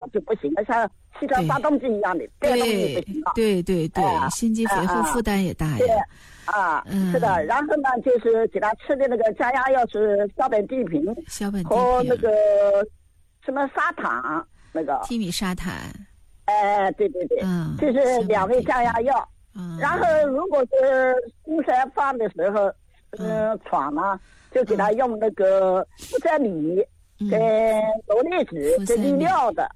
就不行了，像汽车发动机一样的电动就不行了。 对，心肌肥厚负担也大呀。 是的。然后呢，就是给他吃的那个降压药是硝苯地平和那个什么砂糖那个替米沙坦。 对，这是2味降压药。然后如果是心衰发的时候，喘呢，就给他用那个呋塞米跟罗列子这利尿的。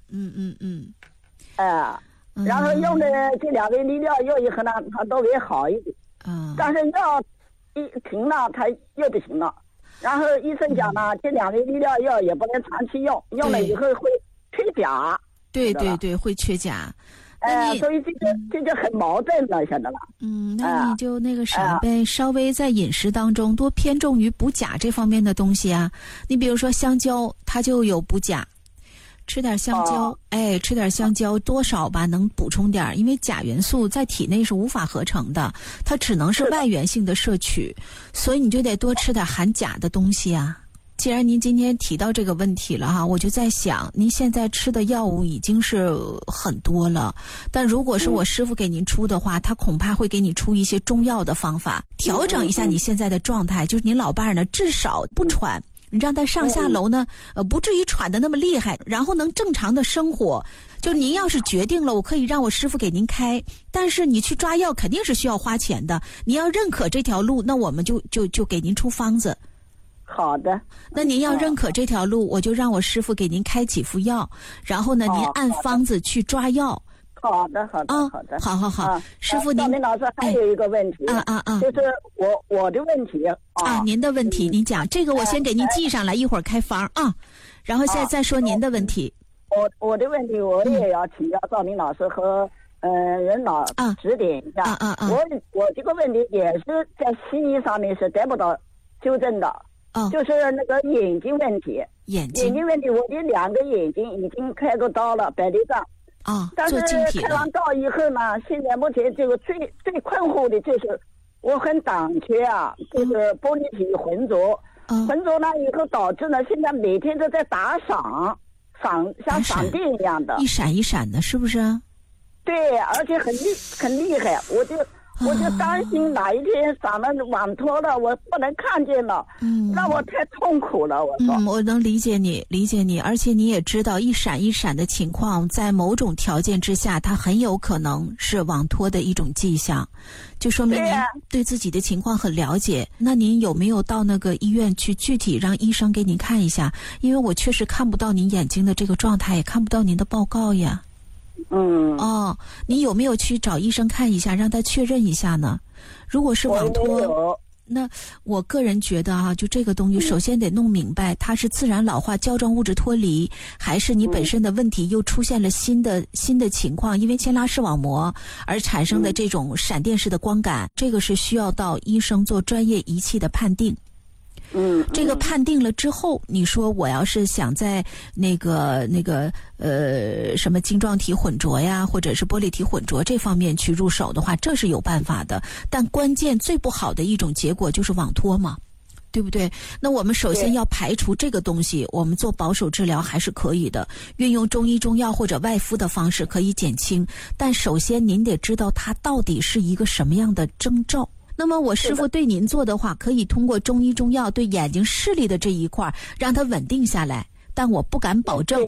然后用的这2味利尿药以后呢，他都会好一点。但是药一停了，他又不行了。然后医生讲呢，这2味利尿药也不能长期用，用了以后会缺钾。 对，会缺钾。 所以这就很矛盾了，晓得吧？ 那你就那个啥呗，稍微在饮食当中多偏重于补钾这方面的东西啊。你比如说香蕉，它就有补钾，吃点香蕉，吃点香蕉多少吧，能补充点，因为钾元素在体内是无法合成的，它只能是外源性的摄取，所以你就得多吃点含钾的东西啊。既然您今天提到这个问题了哈，我就在想，您现在吃的药物已经是很多了，但如果是我师傅给您出的话，他恐怕会给你出一些中药的方法，调整一下你现在的状态，就是您老伴儿呢至少不喘，你让他上下楼呢，不至于喘得那么厉害，然后能正常的生活。就您要是决定了，我可以让我师傅给您开，但是你去抓药肯定是需要花钱的，你要认可这条路，那我们就给您出方子。 好的， 那您要认可这条路，我就让我师傅给您开几副药，然后呢，您按方子去抓药。 好的， 好，师傅您。 赵明老师还有一个问题，就是我的问题您的问题，您讲这个，我先给您记上来，一会儿开房啊，然后现在再说您的问题。 我的问题我也要请教赵明老师和任老指点一下。我这个问题也是在西医上面是得不到纠正的。就是那个眼睛问题，眼睛问题，我的2个眼睛已经开过刀了，100粒脏。但是开完刀以后呢，现在目前这个最困惑的就是我很胆怯啊，就是玻璃体浑浊，浑浊了以后导致呢，现在每天都在打闪，像闪电一样的， 一闪一闪的，是不是？ 对，而且很厉害，我就担心哪一天闪了网脱了，我不能看见了，让我太痛苦了。我说， 我能理解你，而且你也知道，一闪一闪的情况，在某种条件之下，它很有可能是网脱的一种迹象，就说明您对自己的情况很了解。那您有没有到那个医院去具体让医生给您看一下？因为我确实看不到您眼睛的这个状态，也看不到您的报告呀。你有没有去找医生看一下，让他确认一下呢？如果是网脱，那我个人觉得就这个东西首先得弄明白，它是自然老化胶状物质脱离，还是你本身的问题又出现了新的情况，因为牵拉视网膜而产生的这种闪电式的光感，这个是需要到医生做专业仪器的判定。这个判定了之后，你说我要是想在那个什么晶状体混浊呀，或者是玻璃体混浊这方面去入手的话，这是有办法的。但关键最不好的一种结果就是网脱嘛，对不对？那我们首先要排除这个东西，我们做保守治疗还是可以的，运用中医中药或者外敷的方式可以减轻。但首先您得知道它到底是一个什么样的征兆。那么我师傅对您做的话，可以通过中医中药对眼睛视力的这一块让它稳定下来，但我不敢保证。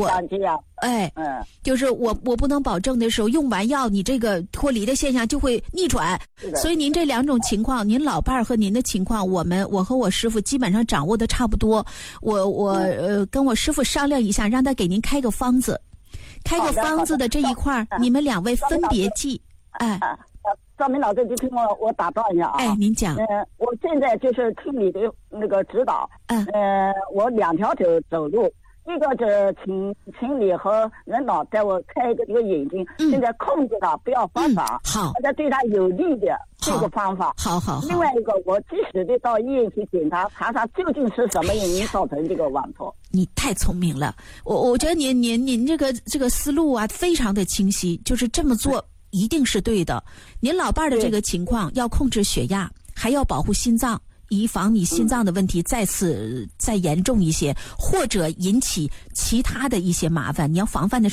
就是我不能保证的时候，用完药你这个脱离的现象就会逆转。所以您这2种情况，您老伴儿和您的情况，我和我师傅基本上掌握的差不多。我跟我师傅商量一下，让他给您开个方子，开个方子的这一块，你们2位分别记。 赵明老师，就听我打断一下您讲。 我现在就是听你的那个指导。我2条走路，一个是请你和任老带我开一个眼睛，现在控制它不要发散， 好， 这对他有利的这个方法。好。另外一个，我及时的到医院去检查，查查究竟是什么原因造成这个网脱。 你太聪明了，我觉得您这个思路啊非常的清晰，就是这么做一定是对的。您老伴儿的这个情况要控制血压，还要保护心脏，以防你心脏的问题再严重一些，或者引起其他的一些麻烦，你要防范的